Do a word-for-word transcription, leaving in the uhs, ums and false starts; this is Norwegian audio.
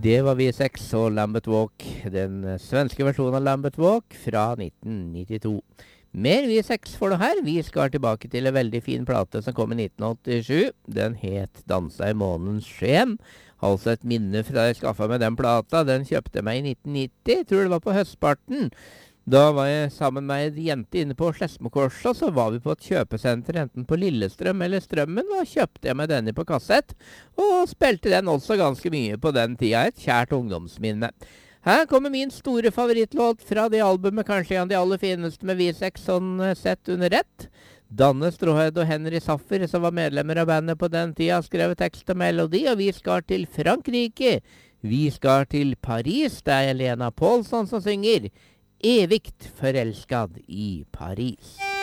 Det var vi seks og Lambeth Walk, den svenske versjonen av Lambeth Walk fra nitten nittito. Mer vi seks får du her. Vi skal tilbake til en veldig fin plate som kom i nitten åttisju. Den het Dansa i månens sken. Altså et minne fra jeg skaffet meg den plata. Den kjøpte jeg meg i nitten nitti, tror det var på høstparten. Da var jeg sammen med en jente inne på Slesmokorset, så var vi på et kjøpesenter enten på Lillestrøm eller Strømmen, og kjøpte jeg meg denne på kassett, og spilte den også ganske mye på den tida, et kjært ungdomsminne. Her kommer min store favorittlåt fra det albumet, kanskje en av de aller fineste med vi seks sånn sett under ett. Danne Stråhed og Henry Saffer, som var medlemmer av bandet på den tida, skrev tekst og melodi, og vi skal til Frankrike. Vi skal til Paris, det er Elena Paulsson som synger Evigt forelskad i Paris.